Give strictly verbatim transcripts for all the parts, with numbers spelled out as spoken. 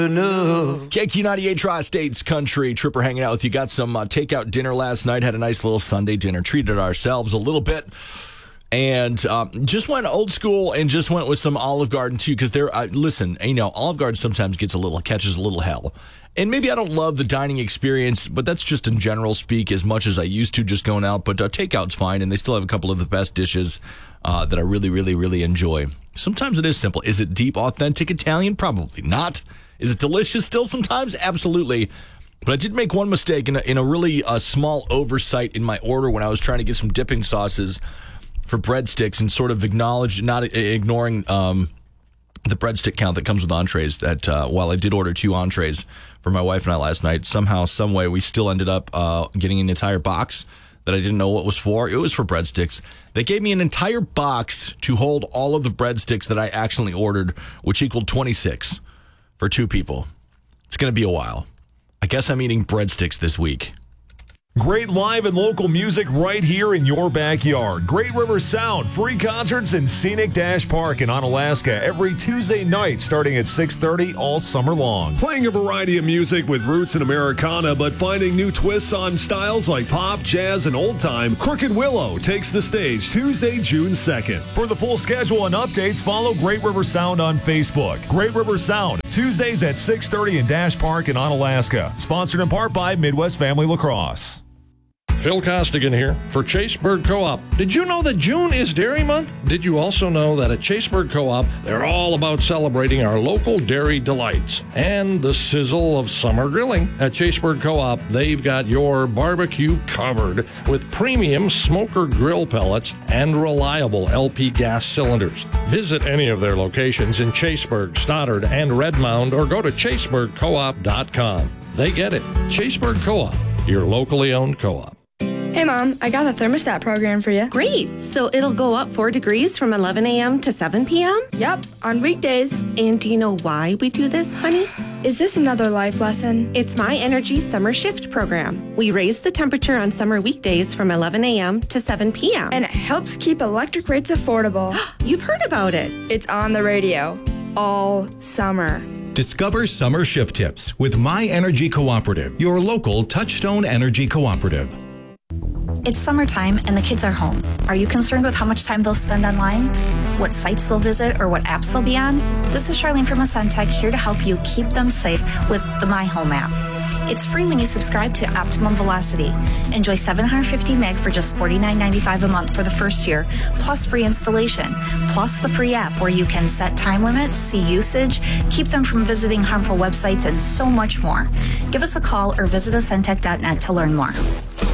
K Q ninety-eight Tri-States Country. Tripper hanging out with you. Got some uh, takeout dinner last night. Had a nice little Sunday dinner. Treated ourselves a little bit. And um, just went old school and just went with some Olive Garden, too. Because they're, uh, listen, you know, Olive Garden sometimes gets a little, catches a little hell. And maybe I don't love the dining experience, but that's just in general speak as much as I used to just going out. But uh, takeout's fine, and they still have a couple of the best dishes uh, that I really, really, really enjoy. Sometimes it is simple. Is it deep, authentic Italian? Probably not. Is it delicious still sometimes? Absolutely. But I did make one mistake in a, in a really uh, small oversight in my order when I was trying to get some dipping sauces for breadsticks and sort of acknowledge, not ignoring um, the breadstick count that comes with entrees, that uh, while I did order two entrees for my wife and I last night, somehow, some way, we still ended up uh, getting an entire box that I didn't know what was for. It was for breadsticks. They gave me an entire box to hold all of the breadsticks that I accidentally ordered, which equaled twenty-six for two people. It's going to be a while. I guess I'm eating breadsticks this week. Great live and local music right here in your backyard. Great River Sound, free concerts in Scenic Dash Park in Onalaska every Tuesday night starting at six thirty all summer long. Playing a variety of music with roots in Americana, but finding new twists on styles like pop, jazz, and old time, Crooked Willow takes the stage Tuesday, June second. For the full schedule and updates, follow Great River Sound on Facebook. Great River Sound, Tuesdays at six thirty in Dash Park in Onalaska. Sponsored in part by Midwest Family Lacrosse. Phil Costigan here for Chaseburg Co-op. Did you know that June is Dairy Month? Did you also know that at Chaseburg Co-op, they're all about celebrating our local dairy delights and the sizzle of summer grilling? At Chaseburg Co-op, they've got your barbecue covered with premium smoker grill pellets and reliable L P gas cylinders. Visit any of their locations in Chaseburg, Stoddard, and Red Mound, or go to chaseburg co op dot com. They get it. Chaseburg Co-op, your locally owned co-op. Hey, Mom, I got the thermostat program for you. Great. So it'll go up four degrees from eleven a.m. to seven p.m.? Yep, on weekdays. And do you know why we do this, honey? Is this another life lesson? It's My Energy Summer Shift program. We raise the temperature on summer weekdays from eleven a.m. to seven p.m. And it helps keep electric rates affordable. You've heard about it. It's on the radio all summer. Discover summer shift tips with My Energy Cooperative, your local Touchstone Energy Cooperative. It's summertime and the kids are home. Are you concerned with how much time they'll spend online? What sites they'll visit or what apps they'll be on? This is Charlene from Ascentech here to help you keep them safe with the My Home app. It's free when you subscribe to Optimum Velocity. Enjoy seven hundred fifty meg for just forty-nine ninety-five a month for the first year, plus free installation, plus the free app where you can set time limits, see usage, keep them from visiting harmful websites, and so much more. Give us a call or visit ascentech dot net to learn more.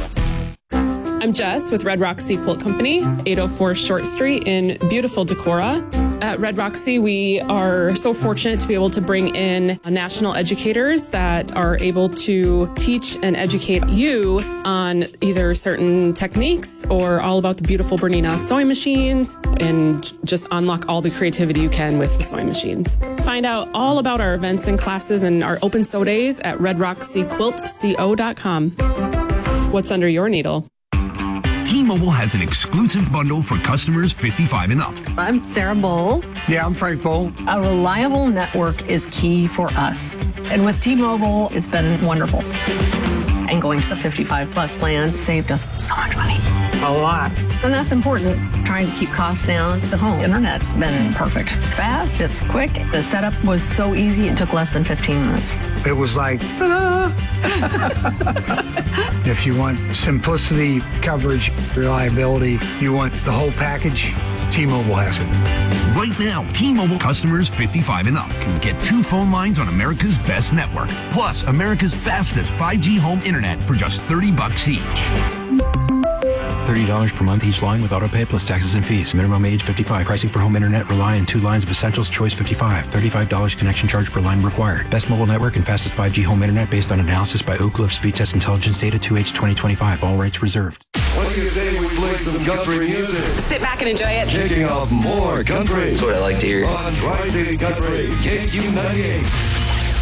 I'm Jess with Red Roxy Quilt Company, eight oh four Short Street in beautiful Decorah. At Red Roxy, we are so fortunate to be able to bring in national educators that are able to teach and educate you on either certain techniques or all about the beautiful Bernina sewing machines and just unlock all the creativity you can with the sewing machines. Find out all about our events and classes and our open sew days at red roxy quilt co dot com. What's under your needle? T-Mobile has an exclusive bundle for customers fifty-five and up. I'm Sarah Bowl. Yeah, I'm Frank Bowl. A reliable network is key for us. And with T-Mobile, it's been wonderful. And going to the fifty-five plus plan saved us so much money. A lot. And that's important, trying to keep costs down. The home internet's been perfect. It's fast, it's quick. The setup was so easy, it took less than fifteen minutes. It was like, ta-da! If you want simplicity, coverage, reliability, you want the whole package, T-Mobile has it. Right now, T-Mobile customers fifty-five and up can get two phone lines on America's best network, plus America's fastest five G home internet for just thirty bucks each. thirty dollars per month each line with autopay plus taxes and fees. Minimum age fifty-five. Pricing for home internet rely on two lines of Essentials Choice fifty-five. thirty-five dollars connection charge per line required. Best mobile network and fastest five G home internet based on analysis by Oak Cliff Speed Test Intelligence Data two H twenty twenty-five. All rights reserved. What do you say we play some country music? Sit back and enjoy it. Kicking off more country. That's what I like to hear. On Tri-State Country, K Q ninety-eight.